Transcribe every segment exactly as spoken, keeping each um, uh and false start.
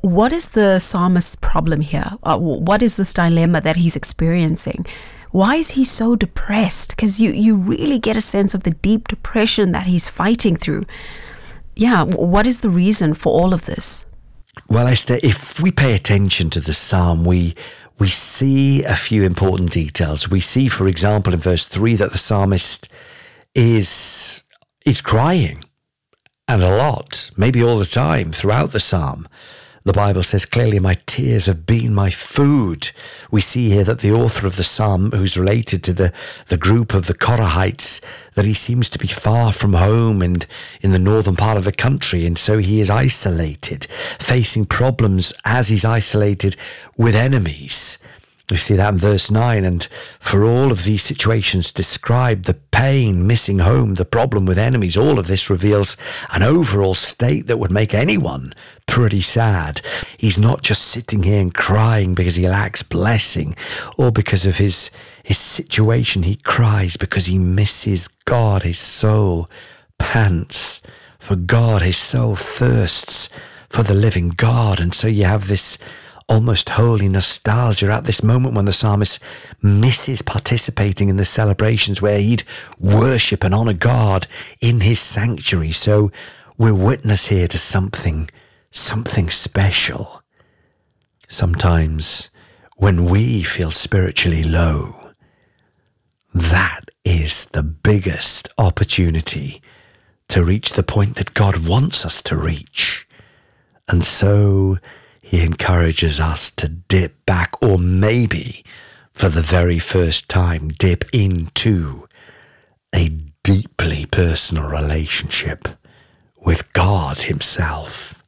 what is the psalmist's problem here? Uh, what is this dilemma that he's experiencing? Why is he so depressed? Because you, you really get a sense of the deep depression that he's fighting through. Yeah, what is the reason for all of this? Well, Esther, if we pay attention to the psalm, we we see a few important details. We see, for example, in verse three that the psalmist is is crying, and a lot, maybe all the time throughout the psalm. The Bible says clearly, my tears have been my food. We see here that the author of the psalm, who's related to the, the group of the Korahites, that he seems to be far from home and in the northern part of the country, and so he is isolated, facing problems as he's isolated with enemies. We see that in verse nine, and for all of these situations described, the pain, missing home, the problem with enemies, all of this reveals an overall state that would make anyone pretty sad. He's not just sitting here and crying because he lacks blessing or because of his, his situation. He cries because he misses God. His soul pants for God. His soul thirsts for the living God. And so you have this almost holy nostalgia at this moment when the psalmist misses participating in the celebrations where he'd worship and honor God in his sanctuary. So we're witness here to something, something special. Sometimes when we feel spiritually low, that is the biggest opportunity to reach the point that God wants us to reach. And so he encourages us to dip back, or maybe for the very first time, dip into a deeply personal relationship with God himself.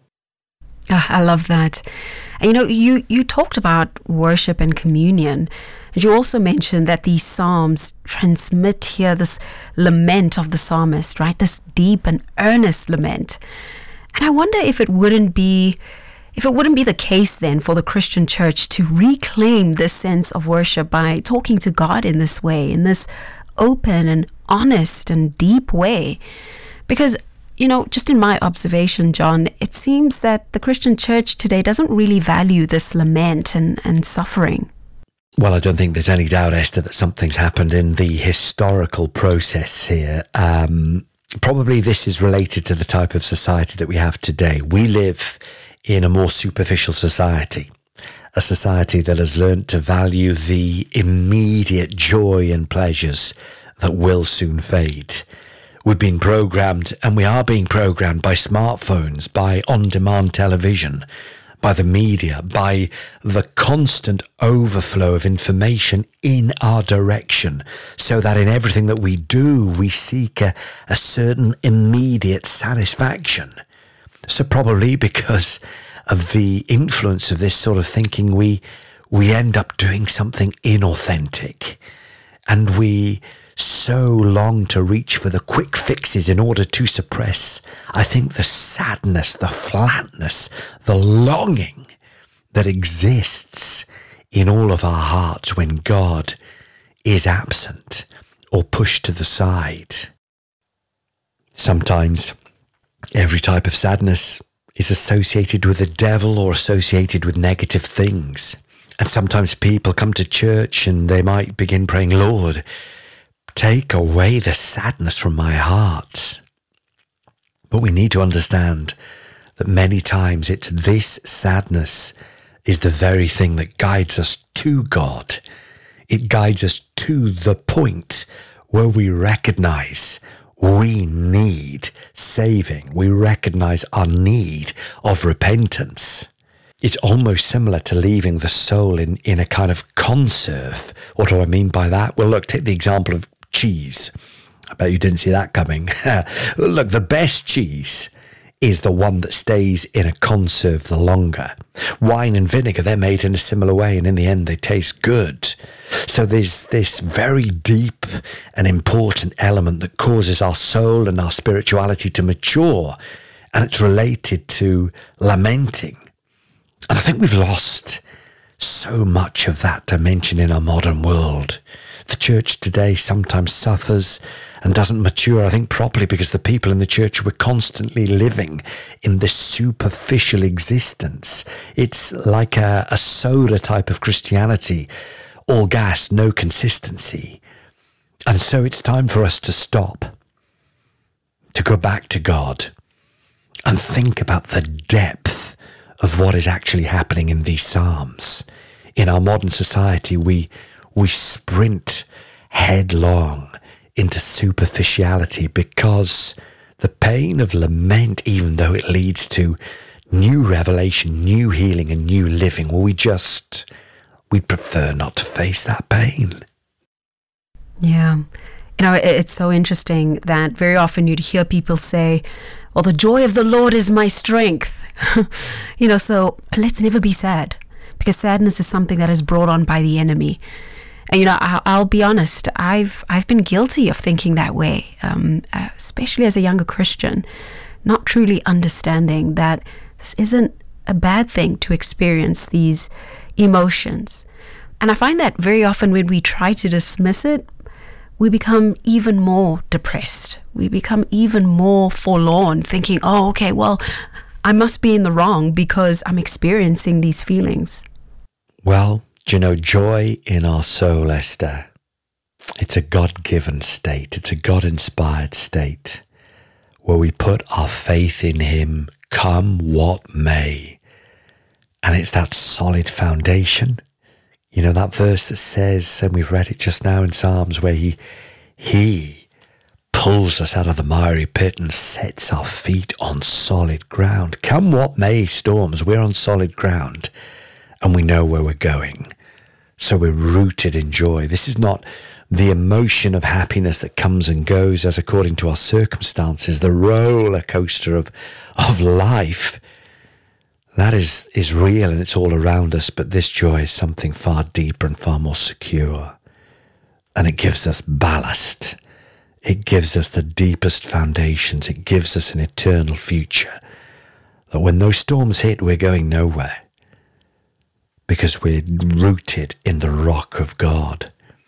Oh, I love that. And, you know, you, you talked about worship and communion. And you also mentioned that these psalms transmit here this lament of the psalmist, right? This deep and earnest lament. And I wonder if it wouldn't be If it wouldn't be the case then for the Christian church to reclaim this sense of worship by talking to God in this way, in this open and honest and deep way. Because, you know, just in my observation, John, it seems that the Christian church today doesn't really value this lament and, and suffering. Well, I don't think there's any doubt, Esther, that something's happened in the historical process here. Um, probably this is related to the type of society that we have today. We live in a more superficial society, a society that has learned to value the immediate joy and pleasures that will soon fade. We've been programmed, and we are being programmed by smartphones, by on-demand television, by the media, by the constant overflow of information in our direction, so that in everything that we do, we seek a, a certain immediate satisfaction. So probably because of the influence of this sort of thinking, we we end up doing something inauthentic, and we so long to reach for the quick fixes in order to suppress, I think, the sadness, the flatness, the longing that exists in all of our hearts when God is absent or pushed to the side. Sometimes every type of sadness is associated with the devil or associated with negative things. And sometimes people come to church and they might begin praying, Lord, take away the sadness from my heart. But we need to understand that many times it's this sadness is the very thing that guides us to God. It guides us to the point where we recognize we need saving. We recognize our need of repentance. It's almost similar to leaving the soul in, in a kind of conserve. What do I mean by that? Well, look, take the example of cheese. I bet you didn't see that coming. Look, the best cheese is the one that stays in a conserve the longer. Wine and vinegar, they're made in a similar way, and in the end they taste good. So there's this very deep and important element that causes our soul and our spirituality to mature, and it's related to lamenting. And I think we've lost so much of that dimension in our modern world. The church today sometimes suffers and doesn't mature, I think, properly because the people in the church were constantly living in this superficial existence. It's like a, a soda type of Christianity, all gas, no consistency. And so it's time for us to stop, to go back to God and think about the depth of what is actually happening in these Psalms. In our modern society, we we sprint headlong into superficiality because the pain of lament, even though it leads to new revelation, new healing and new living, well, we just, we prefer not to face that pain. Yeah. You know, it's so interesting that very often you'd hear people say, well, the joy of the Lord is my strength. You know, so let's never be sad, because sadness is something that is brought on by the enemy. And, you know, I'll, I'll be honest, I've I've been guilty of thinking that way, um, especially as a younger Christian, not truly understanding that this isn't a bad thing to experience these emotions. And I find that very often when we try to dismiss it, we become even more depressed. We become even more forlorn, thinking, oh, okay, well, I must be in the wrong because I'm experiencing these feelings. Well, do you know, joy in our soul, Esther, it's a God-given state. It's a God-inspired state where we put our faith in him, come what may. And it's that solid foundation. You know, that verse that says, and we've read it just now in Psalms, where he, he pulls us out of the miry pit and sets our feet on solid ground. Come what may storms, we're on solid ground and we know where we're going. So we're rooted in joy. This is not the emotion of happiness that comes and goes as according to our circumstances, the roller coaster of, of life. That is, is real and it's all around us, but this joy is something far deeper and far more secure. And it gives us ballast. It gives us the deepest foundations. It gives us an eternal future. That when those storms hit, we're going nowhere. Because we're rooted in the rock of God.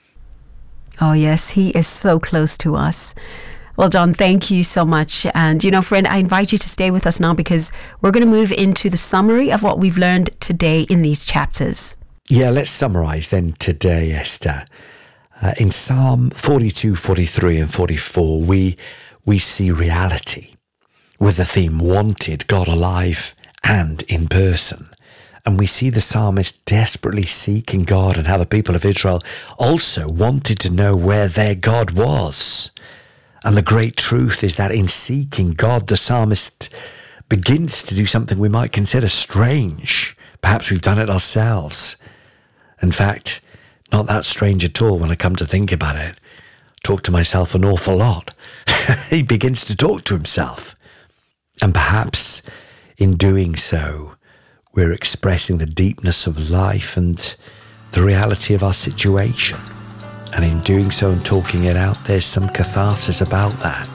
Oh, yes, he is so close to us. Well, John, thank you so much. And, you know, friend, I invite you to stay with us now because we're going to move into the summary of what we've learned today in these chapters. Yeah, let's summarize then today, Esther. Uh, in Psalm forty-two, forty-three and forty-four, we, we see reality with the theme wanted, God alive and in person. And we see the psalmist desperately seeking God and how the people of Israel also wanted to know where their God was. And the great truth is that in seeking God, the psalmist begins to do something we might consider strange. Perhaps we've done it ourselves. In fact, not that strange at all when I come to think about it. Talk to myself an awful lot. He begins to talk to himself. And perhaps in doing so, we're expressing the deepness of life and the reality of our situation. And in doing so and talking it out, there's some catharsis about that.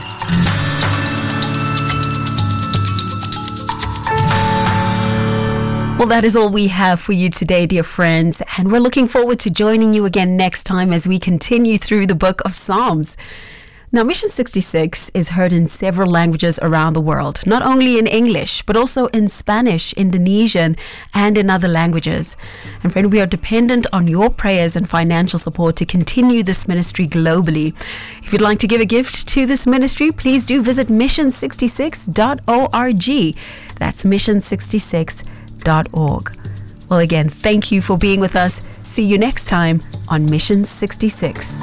Well, that is all we have for you today, dear friends. And we're looking forward to joining you again next time as we continue through the book of Psalms. Now, Mission sixty-six is heard in several languages around the world, not only in English, but also in Spanish, Indonesian, and in other languages. And friend, we are dependent on your prayers and financial support to continue this ministry globally. If you'd like to give a gift to this ministry, please do visit mission sixty-six dot org. That's mission sixty-six dot org. Well, again, thank you for being with us. See you next time on Mission sixty-six.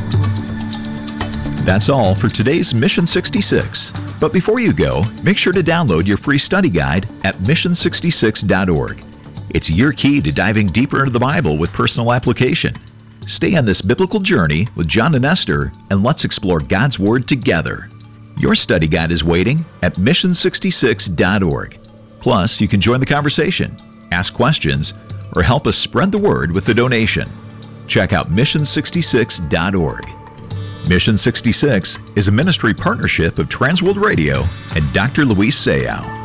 That's all for today's Mission sixty-six. But before you go, make sure to download your free study guide at mission sixty-six dot org. It's your key to diving deeper into the Bible with personal application. Stay on this biblical journey with John and Esther, and let's explore God's Word together. Your study guide is waiting at mission sixty-six dot org. Plus, you can join the conversation, ask questions, or help us spread the word with a donation. Check out mission sixty-six dot org. Mission sixty-six is a ministry partnership of Transworld Radio and Doctor Luis Sayao.